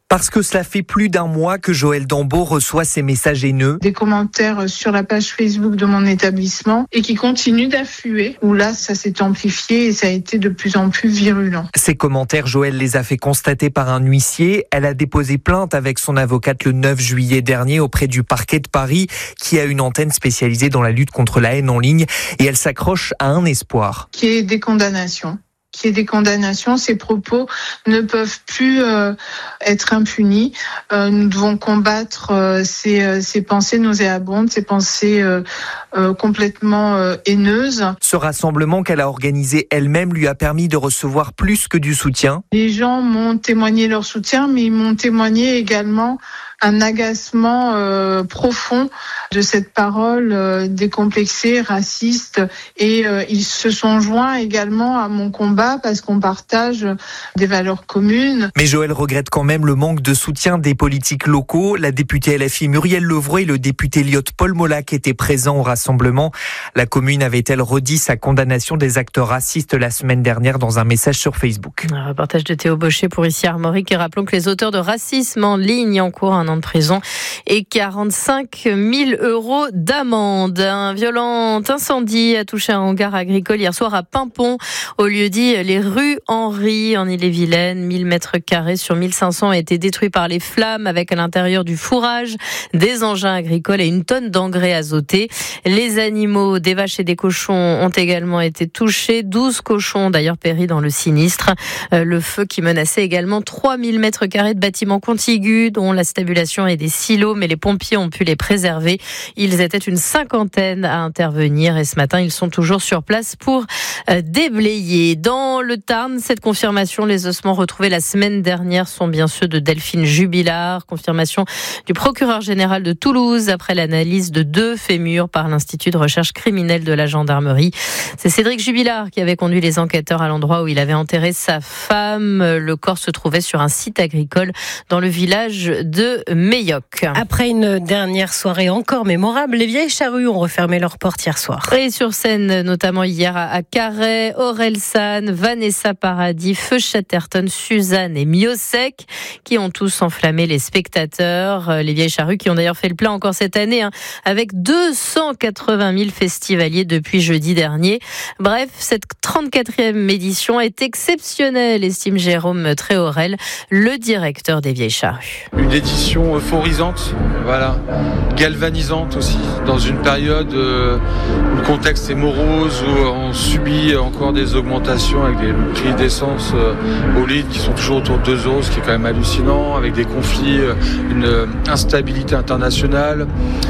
Parce que cela fait plus d'un mois que Joëlle Dambeau reçoit ces messages haineux. Des commentaires sur la page Facebook de mon établissement et qui continuent d'affluer, où là, ça s'est amplifié et ça a été de plus en plus virulent. Ces commentaires, Joëlle les a fait constater par un huissier. Elle a déposé plainte avec son avocate le 9 juillet dernier auprès du parquet de Paris, qui a une antenne spécialisée dans la lutte contre la haine en ligne. Et elle s'accroche à un espoir. Qu'il y ait des condamnations. Ces propos ne peuvent plus être impunis. Nous devons combattre ces pensées nauséabondes, ces pensées complètement haineuses. Ce rassemblement qu'elle a organisé elle-même lui a permis de recevoir plus que du soutien. Les gens m'ont témoigné leur soutien, mais ils m'ont témoigné également un agacement profond de cette parole décomplexée, raciste, et ils se sont joints également à mon combat parce qu'on partage des valeurs communes. Mais Joëlle regrette quand même le manque de soutien des politiques locaux. La députée LFI Muriel Levroy et le député Lyot Paul Molac étaient présents au rassemblement. La commune avait-elle redit sa condamnation des actes racistes la semaine dernière dans un message sur Facebook. Un reportage de Théo Baucher pour ici Armorique, et rappelons que les auteurs de racisme en ligne encourent 1 an de prison et 45 000 € d'amende. Un violent incendie a touché un hangar agricole hier soir à Pimpon, au lieu-dit les rues Henri en Ille-et-Vilaine. 1000 mètres carrés sur 1500 ont été détruits par les flammes, avec à l'intérieur du fourrage, des engins agricoles et une tonne d'engrais azoté. Les animaux, des vaches et des cochons, ont également été touchés. 12 cochons ont d'ailleurs péri dans le sinistre. Le feu qui menaçait également 3000 mètres carrés de bâtiments contigus, dont la stabulation et des silos, mais les pompiers ont pu les préserver. Ils étaient une 50aine à intervenir et ce matin, ils sont toujours sur place pour déblayer. Dans le Tarn, cette confirmation, les ossements retrouvés la semaine dernière sont bien ceux de Delphine Jubilard. Confirmation du procureur général de Toulouse après l'analyse de 2 fémurs par l'Institut de recherche criminelle de la gendarmerie. C'est Cédric Jubilard qui avait conduit les enquêteurs à l'endroit où il avait enterré sa femme. Le corps se trouvait sur un site agricole dans le village de Meilloc. Après une dernière soirée encore mémorable, les Vieilles Charrues ont refermé leurs portes hier soir. Et sur scène, notamment hier à Carhaix, Orelsan, Vanessa Paradis, Feu Chatterton, Suzanne et Miosek, qui ont tous enflammé les spectateurs. Les Vieilles Charrues qui ont d'ailleurs fait le plein encore cette année, avec 280 000 festivaliers depuis jeudi dernier. Bref, cette 34e édition est exceptionnelle, estime Jérôme Tréorel, le directeur des Vieilles Charrues. Une édition euphorisante, galvanisante aussi, dans une période où le contexte est morose, où on subit encore des augmentations avec des prix d'essence au litre qui sont toujours autour de 2 €, ce qui est quand même hallucinant, avec des conflits, une instabilité internationale,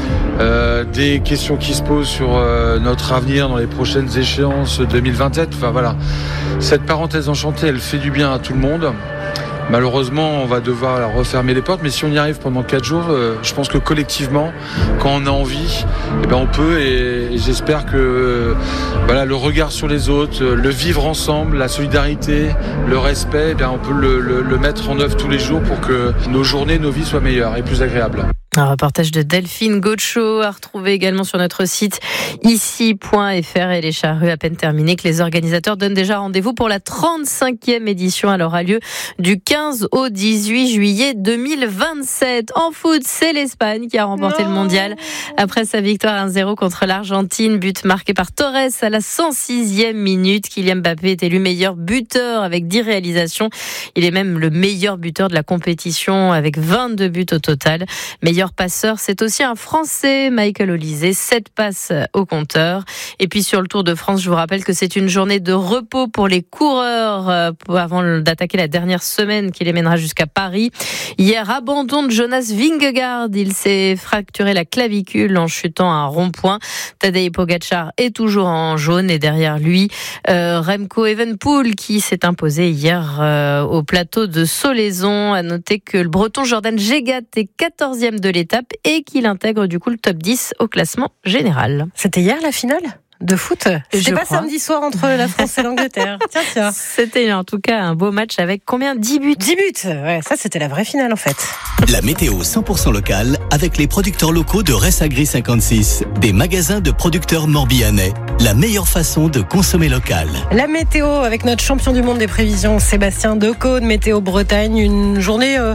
des questions qui se posent sur notre avenir dans les prochaines échéances 2027. Cette parenthèse enchantée, elle fait du bien à tout le monde. Malheureusement, on va devoir refermer les portes, mais si on y arrive pendant 4 jours, je pense que collectivement, quand on a envie, on peut, et j'espère que le regard sur les autres, le vivre ensemble, la solidarité, le respect, on peut le mettre en œuvre tous les jours pour que nos journées, nos vies soient meilleures et plus agréables. Un reportage de Delphine Gaucho à retrouver également sur notre site ici.fr. Et les Charrues à peine terminées que les organisateurs donnent déjà rendez-vous pour la 35e édition. Elle aura lieu du 15 au 18 juillet 2027. En foot, c'est l'Espagne qui a remporté le mondial après sa victoire 1-0 contre l'Argentine. But marqué par Torres à la 106e minute. Kylian Mbappé est élu meilleur buteur avec 10 réalisations. Il est même le meilleur buteur de la compétition avec 22 buts au total. Meilleur passeur, c'est aussi un Français, Michael Olise, 7 passes au compteur. Et puis sur le Tour de France, je vous rappelle que c'est une journée de repos pour les coureurs avant d'attaquer la dernière semaine qui les mènera jusqu'à Paris. Hier, abandon de Jonas Vingegaard. Il s'est fracturé la clavicule en chutant à un rond-point. Tadej Pogačar est toujours en jaune et derrière lui, Remco Evenepoel qui s'est imposé hier au plateau de Solaizon. À noter que le Breton Jordan Gégat est 14e de l'étape et qu'il intègre du coup le top 10 au classement général. C'était hier la finale de foot? C'était pas samedi soir entre la France et l'Angleterre. Tiens. C'était en tout cas un beau match avec combien? 10 buts? 10 buts, ouais, ça c'était la vraie finale en fait. La météo 100% locale avec les producteurs locaux de Ressagri 56, des magasins de producteurs morbihanais. La meilleure façon de consommer local. La météo avec notre champion du monde des prévisions, Sébastien Decaux de Météo Bretagne. Une journée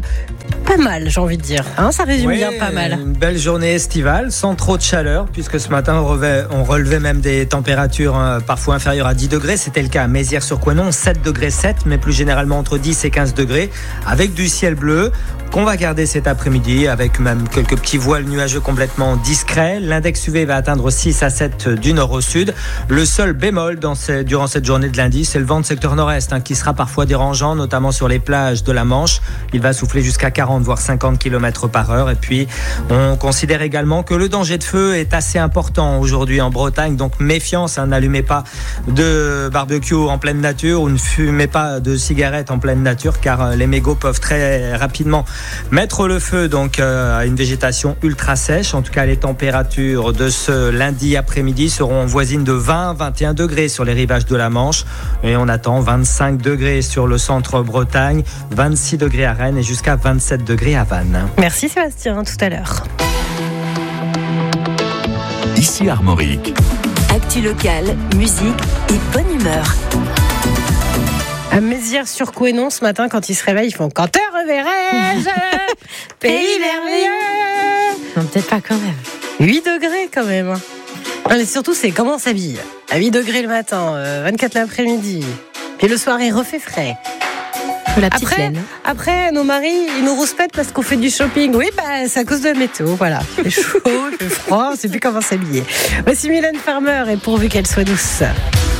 pas mal, j'ai envie de dire. Ça résume bien pas mal. Une belle journée estivale, sans trop de chaleur, puisque ce matin, on relevait même des températures parfois inférieures à 10 degrés. C'était le cas à Mézières-sur-Couesnon, 7 degrés 7, mais plus généralement entre 10 et 15 degrés, avec du ciel bleu, qu'on va garder cet après-midi, avec même quelques petits voiles nuageux complètement discrets. L'index UV va atteindre 6 à 7 du nord au sud. Le seul bémol durant cette journée de lundi, c'est le vent de secteur nord-est, qui sera parfois dérangeant, notamment sur les plages de la Manche. Il va souffler jusqu'à 40 voire 50 km par heure. Et puis, on considère également que le danger de feu est assez important aujourd'hui en Bretagne. Donc, méfiance, n'allumez pas de barbecue en pleine nature ou ne fumez pas de cigarettes en pleine nature, car les mégots peuvent très rapidement mettre le feu à une végétation ultra sèche. En tout cas, les températures de ce lundi après-midi seront voisines de 20-21 degrés sur les rivages de la Manche. Et on attend 25 degrés sur le centre Bretagne, 26 degrés à Rennes et jusqu'à 27 degrés à Vannes. Merci Sébastien, tout à l'heure. Ici Armorique. Actu locale, musique et bonne humeur. À Mézières-sur-Couesnon, ce matin, quand ils se réveillent, ils font « Quand te reverrai-je, pays merveilleux ?» Non, peut-être pas quand même. 8 degrés quand même. Non, mais surtout, c'est comment on s'habille. À 8 degrés le matin, 24 l'après-midi. Puis le soir, il refait frais. La petite laine. Après, nos maris, ils nous rouspètent parce qu'on fait du shopping. Oui, c'est à cause de la météo, voilà. Il fait chaud, il fait froid, on ne sait plus comment s'habiller. Voici Mylène Farmer, et pourvu qu'elle soit douce.